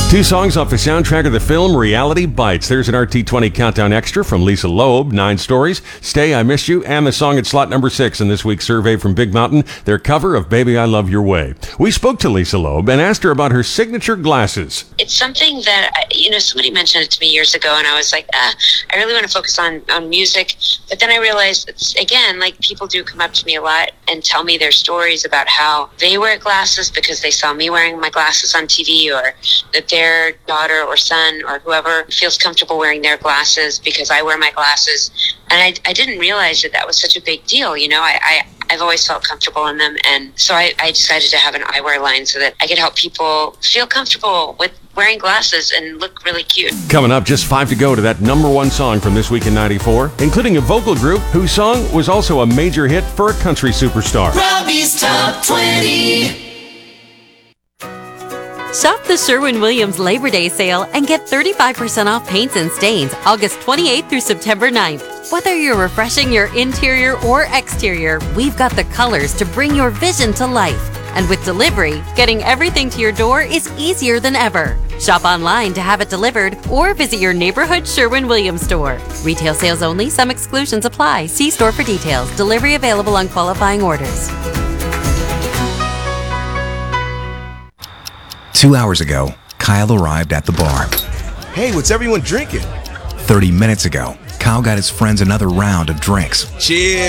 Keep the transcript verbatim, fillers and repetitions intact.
Two songs off the soundtrack of the film Reality Bites. There's an R T twenty Countdown Extra from Lisa Loeb, Nine Stories, Stay, I Miss You, and the song at slot number six in this week's survey from Big Mountain, their cover of Baby I Love Your Way. We spoke to Lisa Loeb and asked her about her signature glasses. It's something that, you know, somebody mentioned it to me years ago, and I was like, ah, I really want to focus on, on music. But then I realized, it's, again, like people do come up to me a lot and tell me their stories about how they wear glasses because they saw me wearing my glasses on T V, or that their daughter or son or whoever feels comfortable wearing their glasses because I wear my glasses. And I, I didn't realize that that was such a big deal. You know, I, I, I've always felt comfortable in them. And so I, I decided to have an eyewear line so that I could help people feel comfortable with wearing glasses and look really cute. Coming up, just five to go to that number one song from This Week in ninety-four, including a vocal group whose song was also a major hit for a country superstar. Robbie's Top twenty. Shop the Sherwin-Williams Labor Day sale and get thirty-five percent off paints and stains August twenty-eighth through September ninth. Whether you're refreshing your interior or exterior, we've got the colors to bring your vision to life. And with delivery, getting everything to your door is easier than ever. Shop online to have it delivered or visit your neighborhood Sherwin-Williams store. Retail sales only. Some exclusions apply. See store for details. Delivery available on qualifying orders. Two hours ago, Kyle arrived at the bar. Hey, what's everyone drinking? Thirty minutes ago, Kyle got his friends another round of drinks. Cheers.